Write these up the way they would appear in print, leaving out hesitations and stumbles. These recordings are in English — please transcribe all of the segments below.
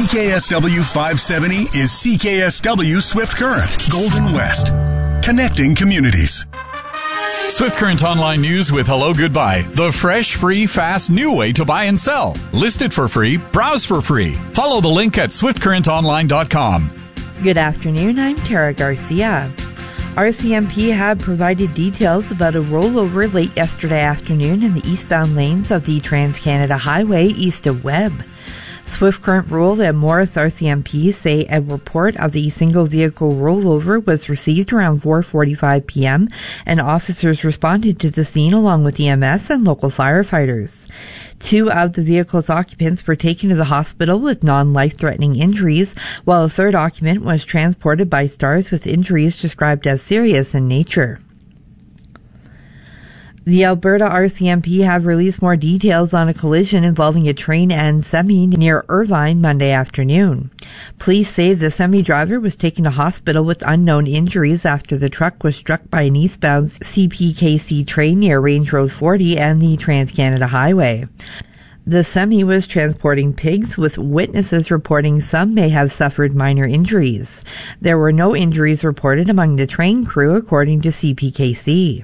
CKSW 570 is CKSW Swift Current, Golden West. Connecting communities. Swift Current Online News with Hello Goodbye. The fresh, free, fast, new way to buy and sell. List it for free. Browse for free. Follow the link at swiftcurrentonline.com. Good afternoon. I'm Tara Garcia. RCMP had provided details about a rollover late yesterday afternoon in the eastbound lanes of the Trans-Canada Highway east of Webb. Swift Current Rural and Morris RCMP say a report of the single vehicle rollover was received around 4:45 p.m. and officers responded to the scene along with EMS and local firefighters. 2 of the vehicle's occupants were taken to the hospital with non-life-threatening injuries, while a third occupant was transported by STARS with injuries described as serious in nature. The Alberta RCMP have released more details on a collision involving a train and semi near Irvine Monday afternoon. Police say the semi driver was taken to hospital with unknown injuries after the truck was struck by an eastbound CPKC train near Range Road 40 and the Trans-Canada Highway. The semi was transporting pigs, with witnesses reporting some may have suffered minor injuries. There were no injuries reported among the train crew, according to CPKC.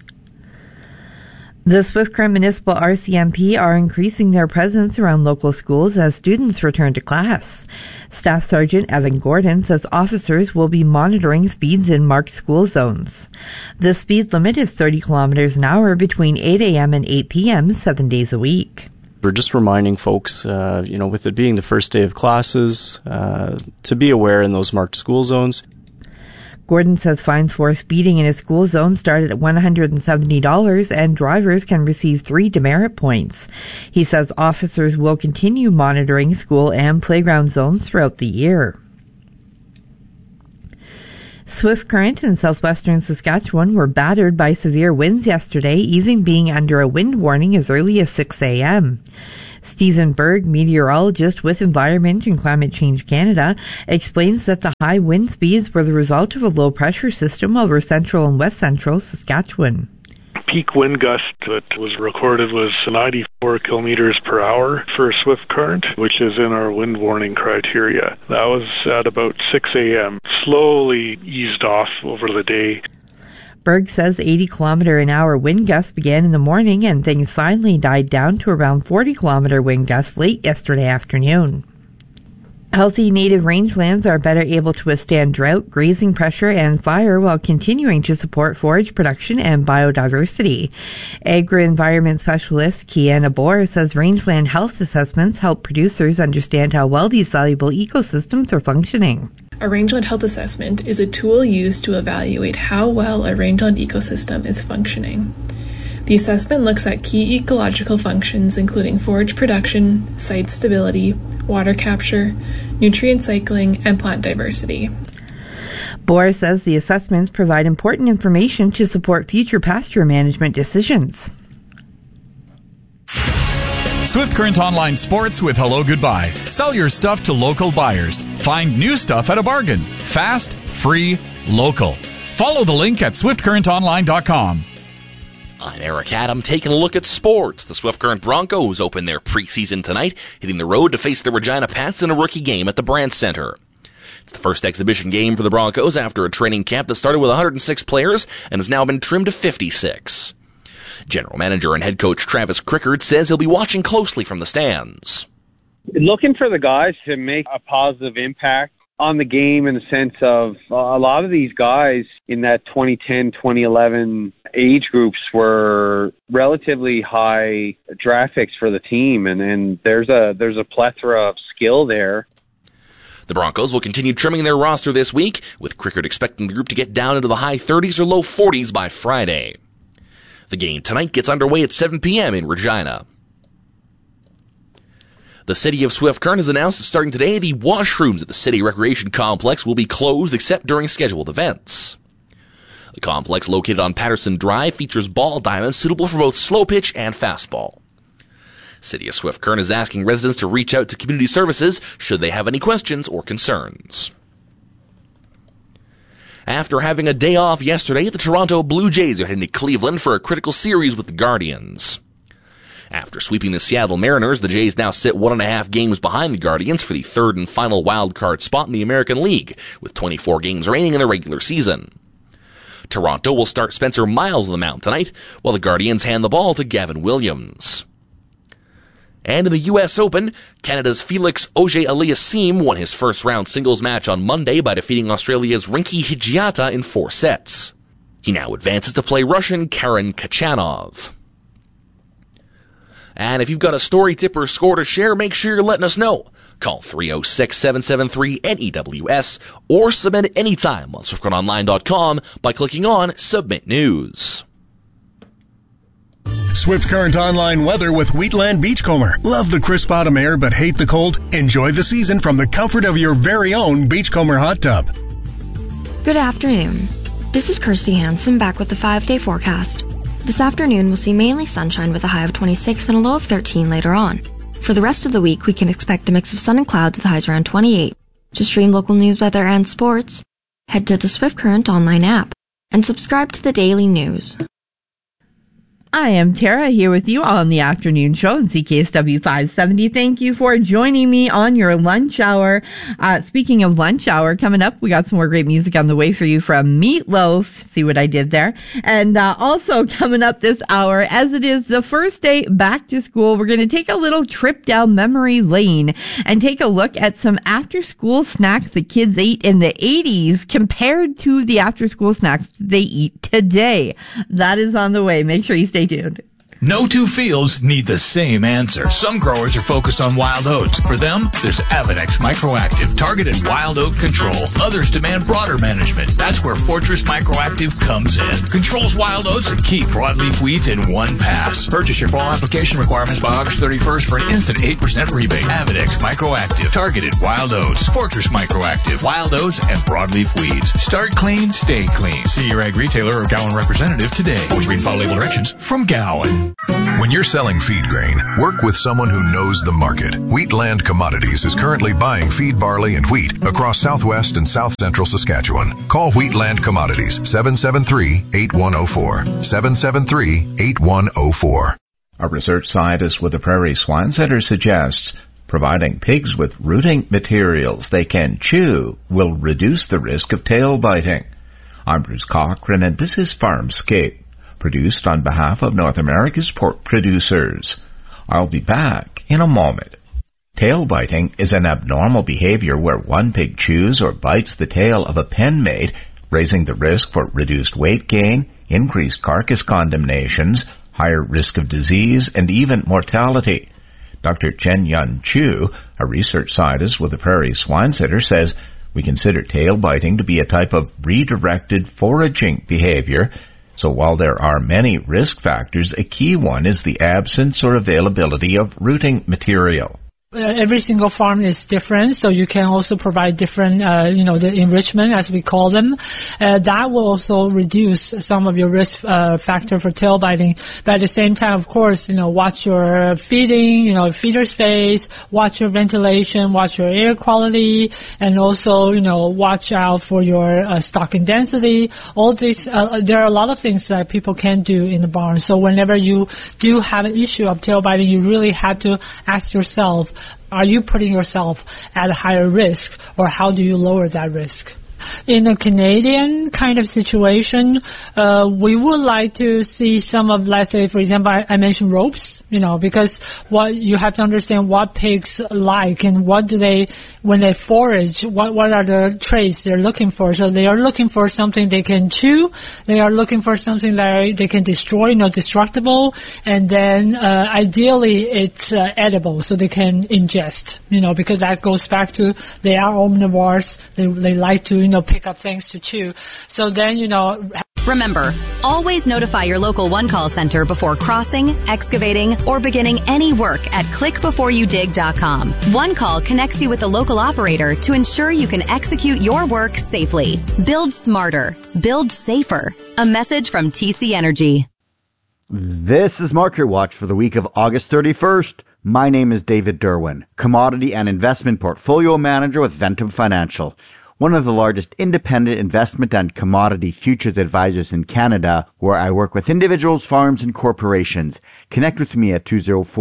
The Swift Current Municipal RCMP are increasing their presence around local schools as students return to class. Staff Sergeant Evan Gordon says officers will be monitoring speeds in marked school zones. The speed limit is 30 kilometers an hour between 8 a.m. and 8 p.m. 7 days a week. We're just reminding folks, with it being the first day of classes, to be aware in those marked school zones. Gordon says fines for speeding in a school zone start at $170 and drivers can receive 3 demerit points. He says officers will continue monitoring school and playground zones throughout the year. Swift Current in southwestern Saskatchewan were battered by severe winds yesterday, even being under a wind warning as early as 6 a.m. Stephen Berg, meteorologist with Environment and Climate Change Canada, explains that the high wind speeds were the result of a low-pressure system over central and west central Saskatchewan. Peak wind gust that was recorded was 94 kilometers per hour for Swift Current, which is in our wind warning criteria. That was at about 6 a.m. Slowly eased off over the day. Berg says 80-kilometer-an-hour wind gusts began in the morning and things finally died down to around 40-kilometer wind gusts late yesterday afternoon. Healthy native rangelands are better able to withstand drought, grazing pressure, and fire while continuing to support forage production and biodiversity. Agri-environment specialist Kiana Bohr says rangeland health assessments help producers understand how well these valuable ecosystems are functioning. A rangeland health assessment is a tool used to evaluate how well a rangeland ecosystem is functioning. The assessment looks at key ecological functions including forage production, site stability, water capture, nutrient cycling, and plant diversity. Bohr says the assessments provide important information to support future pasture management decisions. Swift Current Online Sports with Hello Goodbye. Sell your stuff to local buyers. Find new stuff at a bargain. Fast, free, local. Follow the link at swiftcurrentonline.com. I'm Eric Adam, taking a look at sports. The Swift Current Broncos open their preseason tonight, hitting the road to face the Regina Pats in a rookie game at the Brandt Center. It's the first exhibition game for the Broncos after a training camp that started with 106 players and has now been trimmed to 56. General Manager and head coach Travis Crickard says he'll be watching closely from the stands. Looking for the guys to make a positive impact on the game in the sense of a lot of these guys in that 2010, 2011 age groups were relatively high draft picks for the team, and there's a plethora of skill there. The Broncos will continue trimming their roster this week, with Crickard expecting the group to get down into the high 30s or low 40s by Friday. The game tonight gets underway at 7 p.m. in Regina. The city of Swift Current has announced that starting today, the washrooms at the city recreation complex will be closed except during scheduled events. The complex, located on Patterson Drive, features ball diamonds suitable for both slow pitch and fastball. City of Swift Current is asking residents to reach out to community services should they have any questions or concerns. After having a day off yesterday, the Toronto Blue Jays are heading to Cleveland for a critical series with the Guardians. After sweeping the Seattle Mariners, the Jays now sit 1.5 games behind the Guardians for the third and final wild-card spot in the American League, with 24 games remaining in the regular season. Toronto will start Spencer Miles on the mound tonight, while the Guardians hand the ball to Gavin Williams. And in the U.S. Open, Canada's Felix Auger-Aliassime won his first-round singles match on Monday by defeating Australia's Rinky Higiata in 4 sets. He now advances to play Russian Karen Khachanov. And if you've got a story, tip, or score to share, make sure you're letting us know. Call 306-773-NEWS or submit anytime on SwiftCurrentOnline.com by clicking on Submit News. Swift Current Online weather with Wheatland Beachcomber. Love the crisp autumn air but hate the cold? Enjoy the season from the comfort of your very own Beachcomber hot tub. Good afternoon. This is Kirsty Hansen back with the 5-day forecast. This afternoon we'll see mainly sunshine with a high of 26 and a low of 13 later on. For the rest of the week, we can expect a mix of sun and clouds with highs around 28. To stream local news, weather, and sports, head to the Swift Current Online app and subscribe to the daily news. I am Tara here with you on the afternoon show on CKSW 570. Thank you for joining me on your lunch hour. Speaking of lunch hour, coming up, we got some more great music on the way for you from Meatloaf. See what I did there? And also coming up this hour, as it is the first day back to school, we're going to take a little trip down memory lane and take a look at some after-school snacks that kids ate in the 80s compared to the after-school snacks they eat today. That is on the way. Make sure you stay tuned. No two fields need the same answer. Some growers are focused on wild oats. For them, there's Avenex Microactive, targeted wild oat control. Others demand broader management. That's where Fortress Microactive comes in. Controls wild oats and key broadleaf weeds in one pass. Purchase your fall application requirements by August 31st for an instant 8% rebate. Avenex Microactive, targeted wild oats. Fortress Microactive, wild oats and broadleaf weeds. Start clean, stay clean. See your ag retailer or Gowan representative today. Always read and follow label directions from Gowan. When you're selling feed grain, work with someone who knows the market. Wheatland Commodities is currently buying feed barley and wheat across southwest and south central Saskatchewan. Call Wheatland Commodities 773-8104. 773-8104. A research scientist with the Prairie Swine Center suggests providing pigs with rooting materials they can chew will reduce the risk of tail biting. I'm Bruce Cochran, and this is Farmscape, produced on behalf of North America's pork producers. I'll be back in a moment. Tail biting is an abnormal behavior where one pig chews or bites the tail of a pen mate, raising the risk for reduced weight gain, increased carcass condemnations, higher risk of disease, and even mortality. Dr. Chen Yun Chu, a research scientist with the Prairie Swine Center, says we consider tail biting to be a type of redirected foraging behavior. So while there are many risk factors, a key one is the absence or availability of rooting material. Every single farm is different, so you can also provide different, the enrichment, as we call them. That will also reduce some of your risk factor for tail biting. But at the same time, of course, watch your feeding, feeder space, watch your ventilation, watch your air quality, and also, watch out for your stocking density. All these, there are a lot of things that people can do in the barn. So whenever you do have an issue of tail biting, you really have to ask yourself, are you putting yourself at a higher risk, or how do you lower that risk? In a Canadian kind of situation, we would like to see some of, let's say, for example, I mentioned ropes, because what you have to understand what pigs like and what do they, when they forage, what are the traits they're looking for. So they are looking for something they can chew. They are looking for something that they can destroy, destructible. And then ideally it's edible, so they can ingest, because that goes back to they are omnivores. They like to, pick up things to chew. So then, Remember, always notify your local one-call center before crossing, excavating, or beginning any work at clickbeforeyoudig.com. One Call connects you with the local operator to ensure you can execute your work safely. Build smarter. Build safer. A message from TC Energy. This is Market Watch for the week of August 31st. My name is David Derwin, Commodity and Investment Portfolio Manager with Ventum Financial. one of the largest independent investment and commodity futures advisors in Canada, where I work with individuals, farms, and corporations. Connect with me at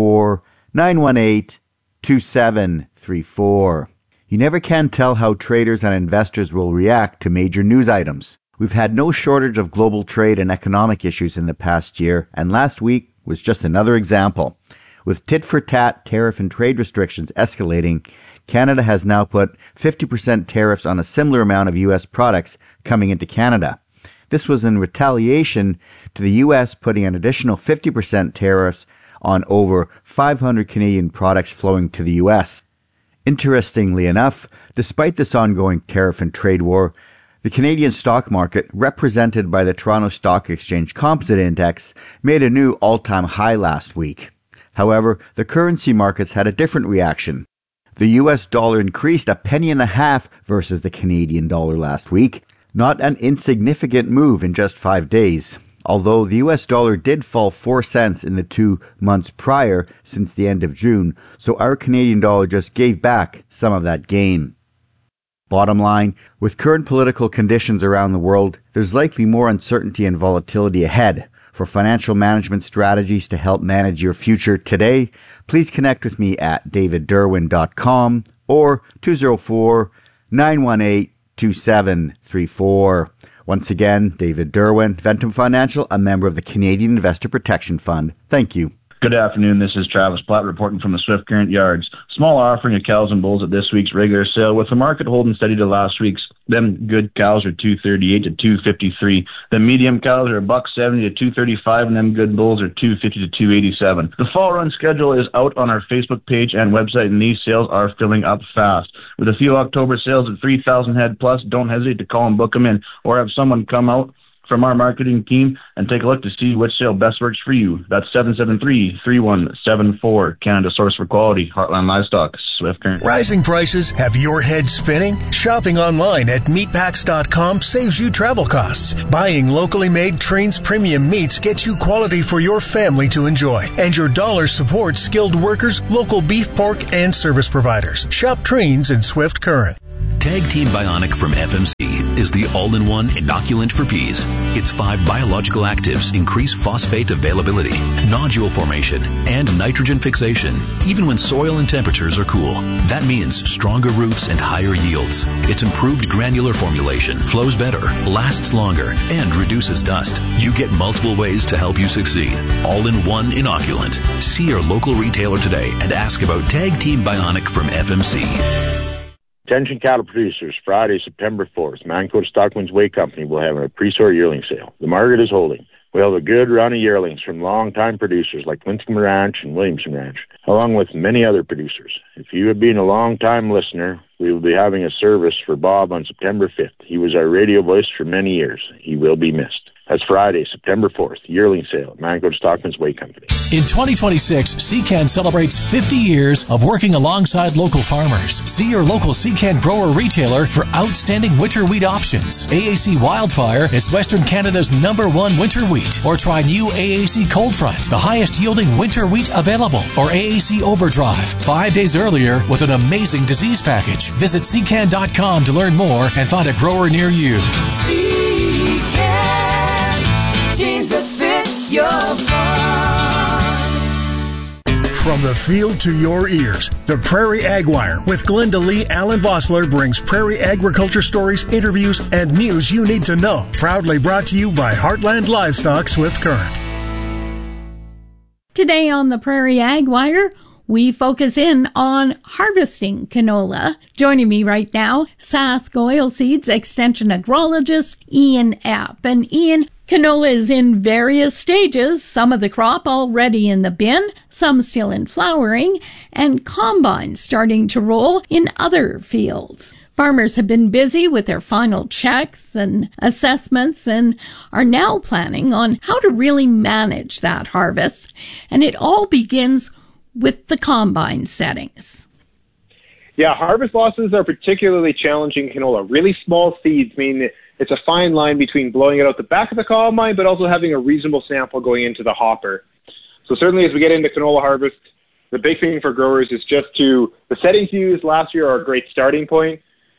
204-918-2734. You never can tell how traders and investors will react to major news items. We've had no shortage of global trade and economic issues in the past year, and last week was just another example. With tit-for-tat tariff and trade restrictions escalating, Canada has now put 50% tariffs on a similar amount of U.S. products coming into Canada. This was in retaliation to the U.S. putting an additional 50% tariffs on over 500 Canadian products flowing to the U.S. Interestingly enough, despite this ongoing tariff and trade war, the Canadian stock market, represented by the Toronto Stock Exchange Composite Index, made a new all-time high last week. However, the currency markets had a different reaction. The U.S. dollar increased 1.50 versus the Canadian dollar last week, not an insignificant move in just 5 days. Although the U.S. dollar did fall 4 cents in the 2 months prior since the end of June, so our Canadian dollar just gave back some of that gain. Bottom line, with current political conditions around the world, there's likely more uncertainty and volatility ahead. For financial management strategies to help manage your future today, please connect with me at davidderwin.com or 204-918-2734. Once again, David Derwin, Ventum Financial, a member of the Canadian Investor Protection Fund. Thank you. Good afternoon. This is Travis Platt reporting from the Swift Current Yards. Small offering of cows and bulls at this week's regular sale, with the market holding steady to last week's. Them good cows are $238 to $253. The medium cows are $170 to $235, and them good bulls are $250 to $287. The fall run schedule is out on our Facebook page and website, and these sales are filling up fast. With a few October sales at 3,000 head plus, don't hesitate to call and book them in, or have someone come out from our marketing team and take a look to see which sale best works for you. That's 773-3174. Canada Source for Quality, Heartland Livestock, Swift Current. Rising prices have your head spinning? Shopping online at meatpacks.com saves you travel costs. Buying locally made Trains premium meats gets you quality for your family to enjoy. And your dollars support skilled workers, local beef, pork, and service providers. Shop Trains in Swift Current. Tag Team Bionic from FMC is the all-in-one inoculant for peas. Its 5 biological actives increase phosphate availability, nodule formation, and nitrogen fixation, even when soil and temperatures are cool. That means stronger roots and higher yields. Its improved granular formulation flows better, lasts longer, and reduces dust. You get multiple ways to help you succeed. All-in-one inoculant. See your local retailer today and ask about Tag Team Bionic from FMC. Attention cattle producers, Friday, September 4th, Mancoda Stockman's Way Company will have a pre-sort yearling sale. The market is holding. We'll have a good run of yearlings from long-time producers like Winston Ranch and Williamson Ranch, along with many other producers. If you have been a long-time listener, we will be having a service for Bob on September 5th. He was our radio voice for many years. He will be missed. That's Friday, September 4th, yearling sale at Mancoda Stockman's Way Company. In 2026, CCAN celebrates 50 years of working alongside local farmers. See your local CCAN grower retailer for outstanding winter wheat options. AAC Wildfire is Western Canada's #1 winter wheat. Or try new AAC Cold Front, the highest yielding winter wheat available. Or AAC Overdrive, 5 days earlier with an amazing disease package. Visit CCAN.com to learn more and find a grower near you. From the field to your ears, the Prairie Ag Wire with Glenda Lee Allen Vossler brings prairie agriculture stories, interviews, and news you need to know. Proudly brought to you by Heartland Livestock Swift Current. Today on the Prairie Ag Wire, we focus in on harvesting canola. Joining me right now, Sask Oilseeds Extension Agrologist Ian Epp. And Ian, canola is in various stages, some of the crop already in the bin, some still in flowering, and combines starting to roll in other fields. Farmers have been busy with their final checks and assessments and are now planning on how to really manage that harvest. And it all begins with the combine settings. Yeah, harvest losses are particularly challenging in canola. Really small seeds mean it's a fine line between blowing it out the back of the combine, but also having a reasonable sample going into the hopper. So certainly as we get into canola harvest, the big thing for growers is the settings used last year are a great starting point,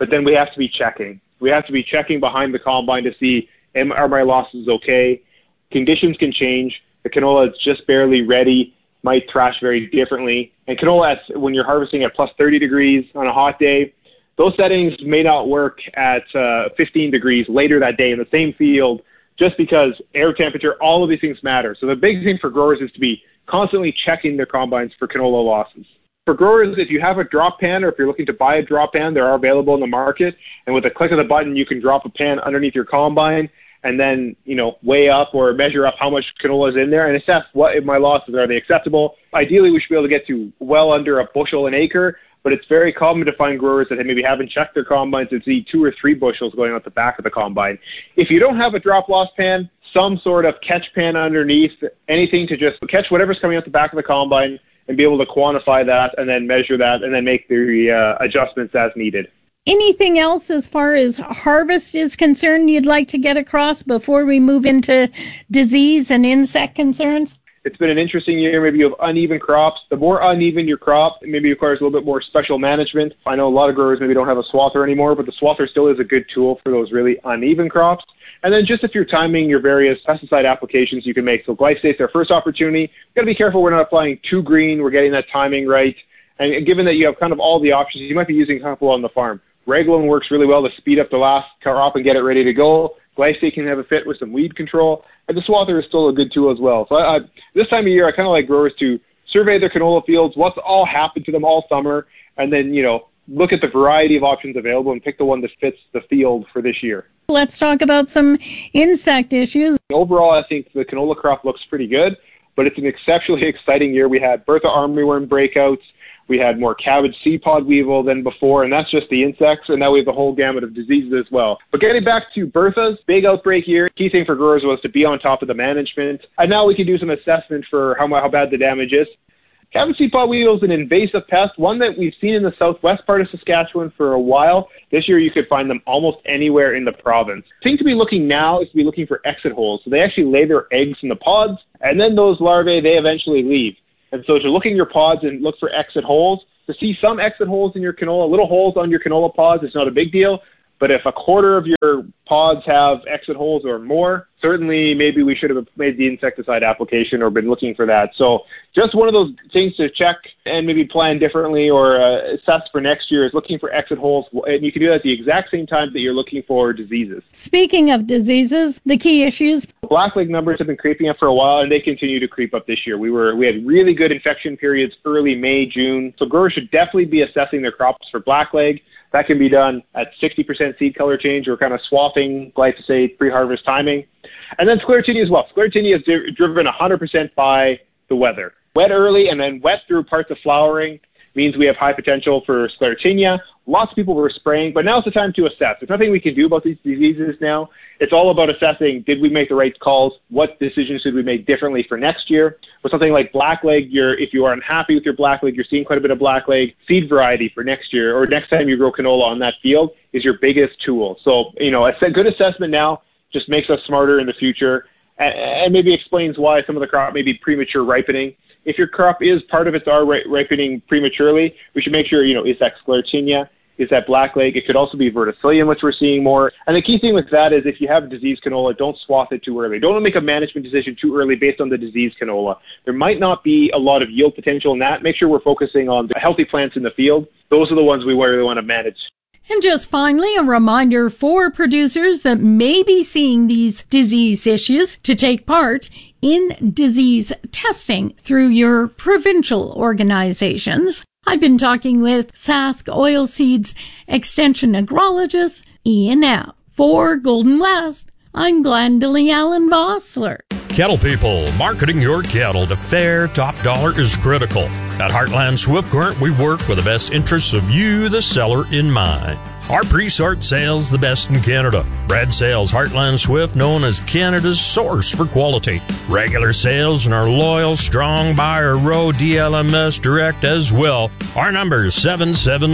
but then we have to be checking. We have to be checking behind the combine to see, are my losses okay? Conditions can change. The canola is just barely ready, might thrash very differently. And canola, when you're harvesting at plus 30 degrees on a hot day, those settings may not work at 15 degrees later that day in the same field, just because air temperature, all of these things matter. So the big thing for growers is to be constantly checking their combines for canola losses. For growers, if you have a drop pan or if you're looking to buy a drop pan, they are available in the market. And with a click of the button, you can drop a pan underneath your combine and then, weigh up or measure up how much canola is in there and assess what my losses are. They acceptable? Ideally, we should be able to get to well under a bushel an acre, but it's very common to find growers that maybe haven't checked their combines and see 2 or 3 bushels going out the back of the combine. If you don't have a drop loss pan, some sort of catch pan underneath, anything to just catch whatever's coming out the back of the combine and be able to quantify that and then measure that and then make the adjustments as needed. Anything else as far as harvest is concerned you'd like to get across before we move into disease and insect concerns? It's been an interesting year. Maybe you have uneven crops. The more uneven your crop, it maybe requires a little bit more special management. I know a lot of growers maybe don't have a swather anymore, but the swather still is a good tool for those really uneven crops. And then just if you're timing your various pesticide applications you can make. So glyphosate's our first opportunity. You've got to be careful we're not applying too green. We're getting that timing right. And given that you have kind of all the options, you might be using a couple on the farm. Regulon works really well to speed up the last crop and get it ready to go. Glyphosate can have a fit with some weed control. And the swather is still a good tool as well. So this time of year, I kind of like growers to survey their canola fields, what's all happened to them all summer, and then, look at the variety of options available and pick the one that fits the field for this year. Let's talk about some insect issues. Overall, I think the canola crop looks pretty good, but it's an exceptionally exciting year. We had Bertha armyworm breakouts. We had more cabbage seed pod weevil than before, and that's just the insects, and now we have the whole gamut of diseases as well. But getting back to Bertha's big outbreak year, key thing for growers was to be on top of the management. And now we can do some assessment for how bad the damage is. Cabbage seed pod weevil is an invasive pest, one that we've seen in the southwest part of Saskatchewan for a while. This year you could find them almost anywhere in the province. The thing to be looking now is to be looking for exit holes. So they actually lay their eggs in the pods, and then those larvae, they eventually leave. And so to look in your pods and look for exit holes, to see some exit holes in your canola, little holes on your canola pods, it's not a big deal. But if a quarter of your pods have exit holes or more, certainly maybe we should have made the insecticide application or been looking for that. So just one of those things to check and maybe plan differently or assess for next year is looking for exit holes. And you can do that at the exact same time that you're looking for diseases. Speaking of diseases, the key issues. Blackleg numbers have been creeping up for a while, and they continue to creep up this year. We had really good infection periods early May, June. So growers should definitely be assessing their crops for blackleg. That can be done at 60% seed color change or kind of swapping glyphosate pre-harvest timing. And then sclerotinia as well. Sclerotinia is driven 100% by the weather. Wet early and then wet through parts of flowering means we have high potential for sclerotinia. Lots of people were spraying, but now's the time to assess. There's nothing we can do about these diseases now. It's all about assessing, did we make the right calls? What decisions should we make differently for next year? With something like blackleg, if you are unhappy with your blackleg, you're seeing quite a bit of blackleg, seed variety for next year or next time you grow canola on that field is your biggest tool. So, a good assessment now just makes us smarter in the future and maybe explains why some of the crop may be premature ripening. If your crop is part of its ripening prematurely, we should make sure, is that sclerotinia? Is that blackleg? It could also be verticillium, which we're seeing more. And the key thing with that is if you have diseased canola, don't swath it too early. Don't make a management decision too early based on the diseased canola. There might not be a lot of yield potential in that. Make sure we're focusing on the healthy plants in the field. Those are the ones we really want to manage. And just finally, a reminder for producers that may be seeing these disease issues to take part in disease testing through your provincial organizations. I've been talking with Sask Oilseeds Extension Agrologist Ian Epp. For Golden West, I'm Glendalee Allen Vossler. Cattle people, marketing your cattle to fair top dollar is critical. At Heartland Swift Current, we work with the best interests of you, the seller, in mind. Our pre-sort sales the best in Canada. Bred sales Heartland Swift, known as Canada's source for quality. Regular sales and our loyal, strong buyer row DLMS direct as well. Our number is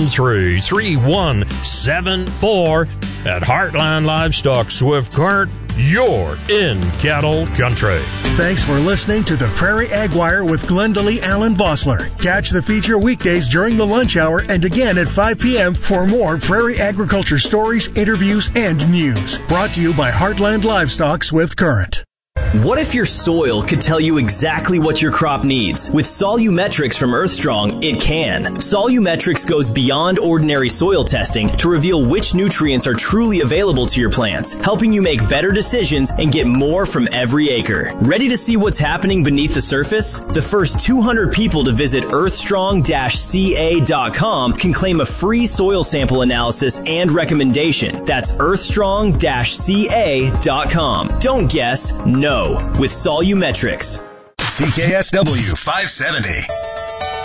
773-3174. At Heartland Livestock Swift Current, you're in cattle country. Thanks for listening to the Prairie Ag Wire with Glendalee Allen Vossler. Catch the feature weekdays during the lunch hour and again at 5 p.m. for more prairie agriculture stories, interviews, and news. Brought to you by Heartland Livestock Swift Current. What if your soil could tell you exactly what your crop needs? With Solumetrics from Earthstrong, it can. Solumetrics goes beyond ordinary soil testing to reveal which nutrients are truly available to your plants, helping you make better decisions and get more from every acre. Ready to see what's happening beneath the surface? The first 200 people to visit earthstrong-ca.com can claim a free soil sample analysis and recommendation. That's earthstrong-ca.com. Don't guess, know with Solumetrics. CKSW 570.